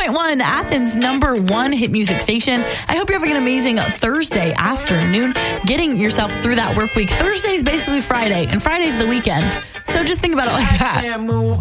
101.1, Athens' #1 hit music station. I hope you're having an amazing Thursday afternoon, getting yourself through that work week. Thursday's basically Friday, and Friday's the weekend. So just think about it like that.